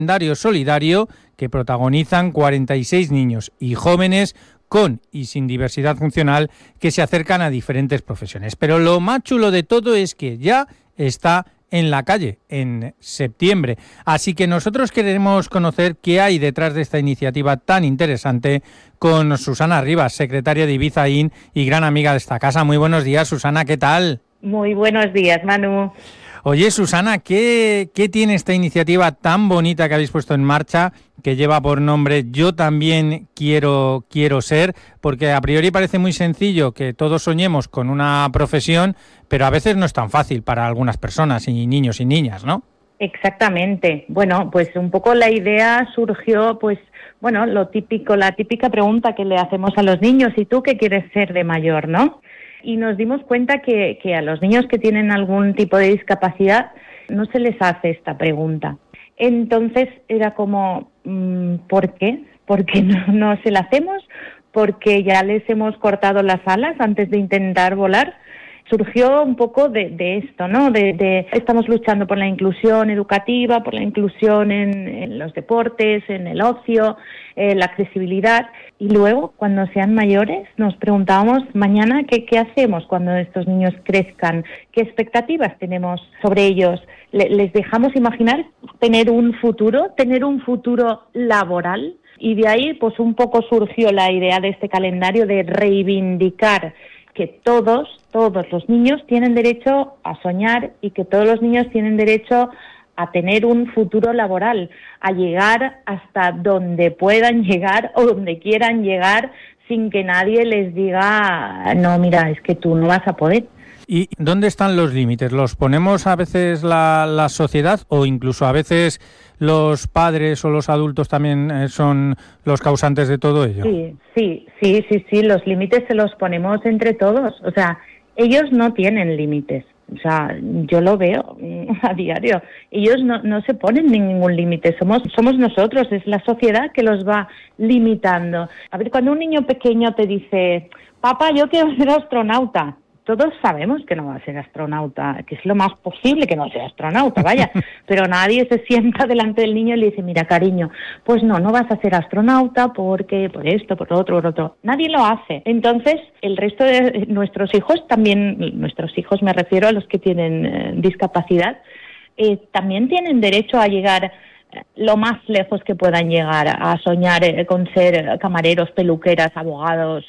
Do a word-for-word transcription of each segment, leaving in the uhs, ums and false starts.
calendario solidario que protagonizan cuarenta y seis niños y jóvenes con y sin diversidad funcional que se acercan a diferentes profesiones. Pero lo más chulo de todo es que ya está en la calle en septiembre. Así que nosotros queremos conocer qué hay detrás de esta iniciativa tan interesante con Susana Rivas, secretaria de Ibiza I N y gran amiga de esta casa. Muy buenos días, Susana, ¿qué tal? Muy buenos días, Manu. Oye, Susana, ¿qué, qué tiene esta iniciativa tan bonita que habéis puesto en marcha, que lleva por nombre Yo también quiero, quiero ser? Porque a priori parece muy sencillo que todos soñemos con una profesión, pero a veces no es tan fácil para algunas personas y niños y niñas, ¿no? Exactamente. Bueno, pues un poco la idea surgió, pues, bueno, lo típico, la típica pregunta que le hacemos a los niños: ¿y tú qué quieres ser de mayor, no? Y nos dimos cuenta que, que a los niños que tienen algún tipo de discapacidad no se les hace esta pregunta. Entonces era como, ¿por qué? ¿Por qué no, no se la hacemos? ¿Porque ya les hemos cortado las alas antes de intentar volar? Surgió un poco de, de esto, ¿no? De, de estamos luchando por la inclusión educativa, por la inclusión en, en los deportes, en el ocio, eh, la accesibilidad. Y luego, cuando sean mayores, nos preguntábamos mañana qué, qué hacemos cuando estos niños crezcan, qué expectativas tenemos sobre ellos. Le, les dejamos imaginar tener un futuro, tener un futuro laboral. Y de ahí, pues un poco surgió la idea de este calendario de reivindicar que todos, todos los niños tienen derecho a soñar y que todos los niños tienen derecho a tener un futuro laboral, a llegar hasta donde puedan llegar o donde quieran llegar sin que nadie les diga, no, mira, es que tú no vas a poder. ¿Y dónde están los límites? ¿Los ponemos a veces la, la sociedad o incluso a veces los padres o los adultos también eh, son los causantes de todo ello? Sí, sí, sí, sí, sí, los límites se los ponemos entre todos. O sea, ellos no tienen límites. O sea, yo lo veo a diario. Ellos no, no se ponen ningún límite. Somos, somos nosotros, es la sociedad que los va limitando. A ver, cuando un niño pequeño te dice, papá, yo quiero ser astronauta, todos sabemos que no va a ser astronauta, que es lo más posible que no sea astronauta, vaya, pero nadie se sienta delante del niño y le dice, mira, cariño, pues no, no vas a ser astronauta porque por esto, por lo otro, por otro. Nadie lo hace. Entonces, el resto de nuestros hijos, también nuestros hijos, me refiero a los que tienen eh, discapacidad, eh, también tienen derecho a llegar lo más lejos que puedan llegar, a soñar eh, con ser camareros, peluqueras, abogados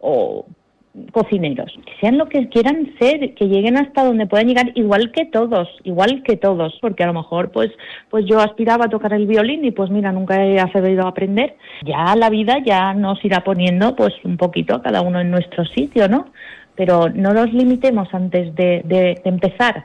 o cocineros, que sean lo que quieran ser, que lleguen hasta donde puedan llegar, igual que todos, igual que todos, porque a lo mejor pues pues yo aspiraba a tocar el violín y pues mira, nunca he sabido aprender. Ya la vida ya nos irá poniendo pues un poquito cada uno en nuestro sitio, ¿no? Pero no nos limitemos antes de, de, de empezar.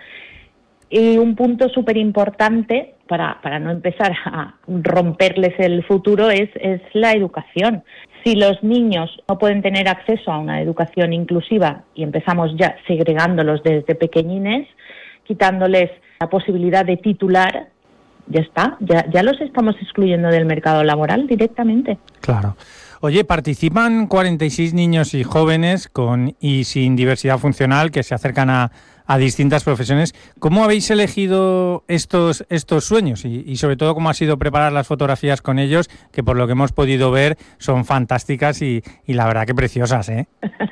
Y un punto súper importante para, para no empezar a romperles el futuro es, es la educación. Si los niños no pueden tener acceso a una educación inclusiva y empezamos ya segregándolos desde pequeñines, quitándoles la posibilidad de titular, ya está, ya, ya los estamos excluyendo del mercado laboral directamente. Claro. Oye, participan cuarenta y seis niños y jóvenes con y sin diversidad funcional que se acercan a, a distintas profesiones. ¿Cómo habéis elegido estos estos sueños? Y, y sobre todo, ¿cómo ha sido preparar las fotografías con ellos? Que por lo que hemos podido ver son fantásticas y, y la verdad que preciosas, ¿eh?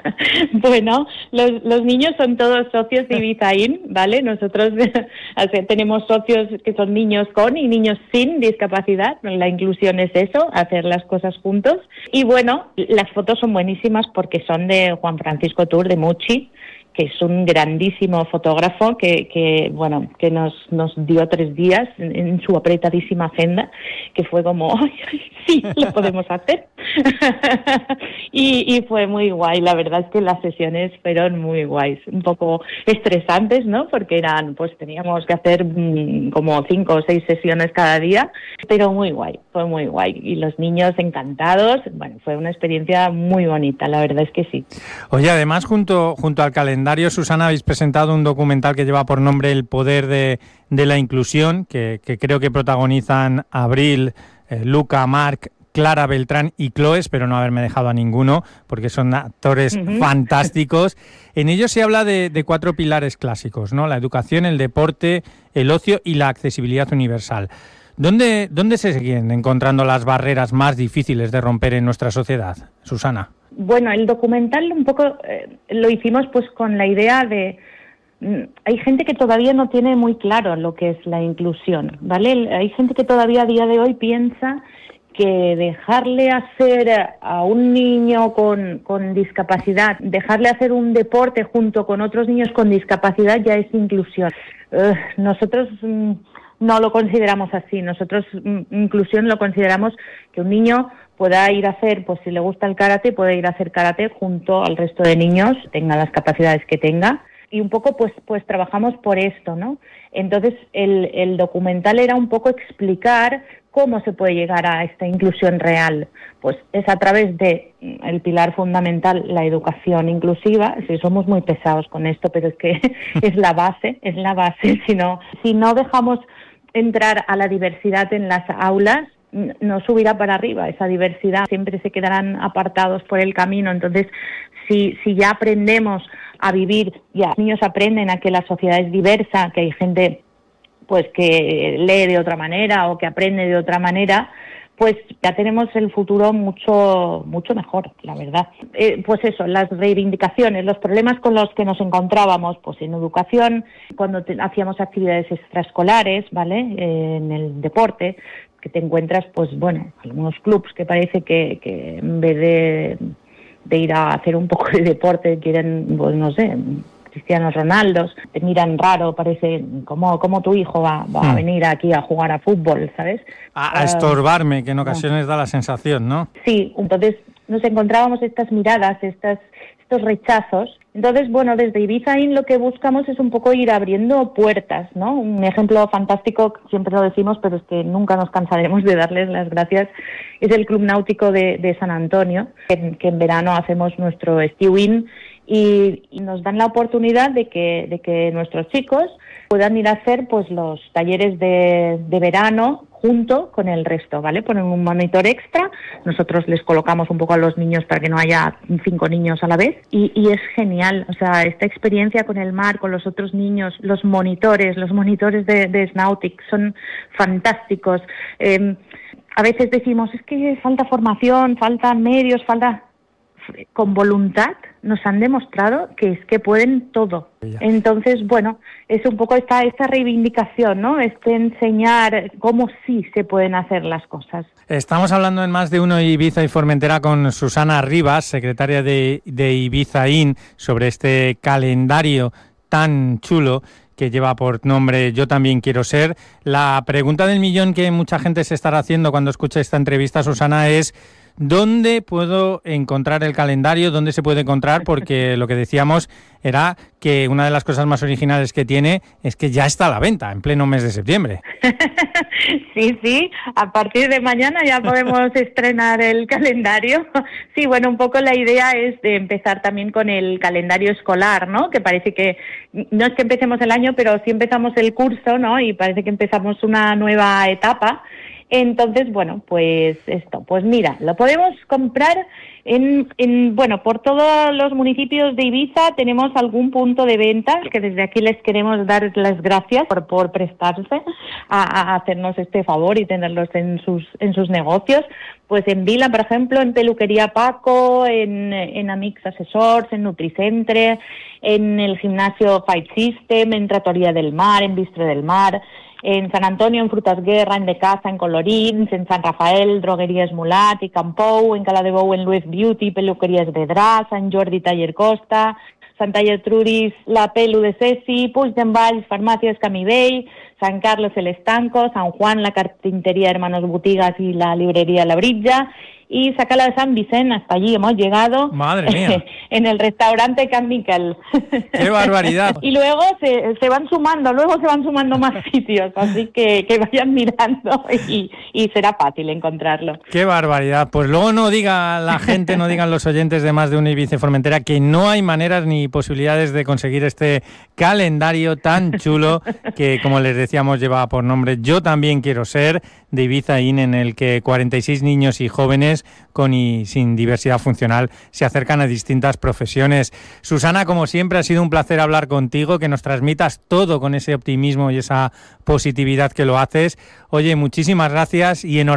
Bueno, los, los niños son todos socios de Ibiza I N, ¿vale? Nosotros tenemos socios que son niños con y niños sin discapacidad. La inclusión es eso, hacer las cosas juntos. Y bueno, las fotos son buenísimas porque son de Juan Francisco Tour, de Muchi, que es un grandísimo fotógrafo que, que bueno, que nos, nos dio tres días en, en su apretadísima agenda, que fue como, ¡ay, sí, lo podemos hacer! y, y fue muy guay, la verdad es que las sesiones fueron muy guays, un poco estresantes, ¿no? Porque eran, pues teníamos que hacer mmm, como cinco o seis sesiones cada día, pero muy guay, fue muy guay. Y los niños encantados, bueno, fue una experiencia muy bonita, la verdad es que sí. Oye, además, junto, junto al calendario, Susana, habéis presentado un documental que lleva por nombre El poder de, de la inclusión, que, que creo que protagonizan Abril, eh, Luca, Marc, Clara Beltrán y Chloe, espero no haberme dejado a ninguno, porque son actores uh-huh. fantásticos. En ellos se habla de, de cuatro pilares clásicos, ¿no? La educación, el deporte, el ocio y la accesibilidad universal. ¿Dónde, ¿Dónde se siguen encontrando las barreras más difíciles de romper en nuestra sociedad, Susana? Bueno, el documental un poco eh, lo hicimos pues con la idea de... Hay gente que todavía no tiene muy claro lo que es la inclusión, ¿vale? Hay gente que todavía a día de hoy piensa que dejarle hacer a un niño con, con discapacidad, dejarle hacer un deporte junto con otros niños con discapacidad ya es inclusión. Uh, nosotros mm, no lo consideramos así. Nosotros mm, inclusión lo consideramos que un niño pueda ir a hacer, pues si le gusta el karate, puede ir a hacer karate junto al resto de niños, tenga las capacidades que tenga. Y un poco pues pues trabajamos por esto, ¿no? Entonces el, el documental era un poco explicar cómo se puede llegar a esta inclusión real. Pues es a través de el pilar fundamental, la educación inclusiva. Sí, somos muy pesados con esto, pero es que es la base, es la base. Si no, si no dejamos entrar a la diversidad en las aulas, no subirá para arriba esa diversidad, siempre se quedarán apartados por el camino. Entonces, si, si ya aprendemos a vivir, ya los niños aprenden a que la sociedad es diversa, que hay gente pues que lee de otra manera o que aprende de otra manera, pues ya tenemos el futuro mucho mucho mejor, la verdad. Eh, pues eso, las reivindicaciones, los problemas con los que nos encontrábamos, pues en educación, cuando te, hacíamos actividades extraescolares, ¿vale? Eh, en el deporte, que te encuentras, pues bueno, algunos clubs que parece que, que en vez de, de ir a hacer un poco de deporte quieren, pues no sé, Cristiano Ronaldo, te miran raro, parece como, como tu hijo va, va mm. a venir aquí a jugar a fútbol, ¿sabes? A, a estorbarme, que en ocasiones no. da la sensación, ¿no? Sí, entonces nos encontrábamos estas miradas, estas estos rechazos. Entonces, bueno, desde Ibiza In lo que buscamos es un poco ir abriendo puertas, ¿no? Un ejemplo fantástico, siempre lo decimos, pero es que nunca nos cansaremos de darles las gracias, es el Club Náutico de, de San Antonio, que, que en verano hacemos nuestro Stew-In y, y nos dan la oportunidad de que, de que nuestros chicos puedan ir a hacer pues los talleres de, de verano junto con el resto, ¿vale? Ponen un monitor extra, nosotros les colocamos un poco a los niños para que no haya cinco niños a la vez y, y es genial, o sea, esta experiencia con el mar, con los otros niños, los monitores, los monitores de, de Snautic son fantásticos. Eh, a veces decimos, es que falta formación, faltan medios, falta... Con voluntad nos han demostrado que es que pueden todo. Entonces, bueno, es un poco esta, esta reivindicación, ¿no? Este enseñar cómo sí se pueden hacer las cosas. Estamos hablando en Más de Uno Ibiza y Formentera con Susana Rivas, secretaria de, de Ibiza In, sobre este calendario tan chulo que lleva por nombre Yo también quiero ser. La pregunta del millón que mucha gente se estará haciendo cuando escuche esta entrevista, Susana, es ¿dónde puedo encontrar el calendario? ¿Dónde se puede encontrar? Porque lo que decíamos era que una de las cosas más originales que tiene es que ya está a la venta en pleno mes de septiembre. Sí, sí, a partir de mañana ya podemos estrenar el calendario. Sí, bueno, un poco la idea es de empezar también con el calendario escolar, ¿no? Que parece que no es que empecemos el año, pero sí empezamos el curso, ¿no? Y parece que empezamos una nueva etapa. Entonces, bueno, pues esto, pues mira, lo podemos comprar en, en, bueno, por todos los municipios de Ibiza tenemos algún punto de venta que desde aquí les queremos dar las gracias por, por prestarse a, a hacernos este favor y tenerlos en sus, en sus negocios. Pues en Vila, por ejemplo, en Peluquería Paco, en, en Amix Asesors, en Nutricentre, en el gimnasio Fight System, en Trattoria del Mar, en Bistro del Mar, en San Antonio, en Frutas Guerra, en De Casa, en Colorins, en San Rafael, Droguerías Mulat i Campou, en Cala de Bou, en Luis Beauty, Peluquerías Vedrà, Sant Jordi Taller Costa, Santa Gertrudis, La Pelu de Ceci, Puig d'en Valls, Farmàcies Camí Vell, San Carlos el Estanco, San Juan, la Carpintería Hermanos Botigas y la Librería La Brilla, y Sacala de San Vicente, hasta allí hemos llegado. Madre mía. En el restaurante Can Miquel. ¡Qué barbaridad! Y luego se, se van sumando, luego se van sumando más sitios, así que, que vayan mirando y, y será fácil encontrarlo. ¡Qué barbaridad! Pues luego no diga la gente, no digan los oyentes de Más de Uno Ibiza y Formentera que no hay maneras ni posibilidades de conseguir este calendario tan chulo que, como les decía, decíamos llevaba por nombre Yo también quiero ser, de Ibiza In, en el que cuarenta y seis niños y jóvenes con y sin diversidad funcional se acercan a distintas profesiones. Susana, como siempre, ha sido un placer hablar contigo, que nos transmitas todo con ese optimismo y esa positividad que lo haces. Oye, muchísimas gracias y enhorabuena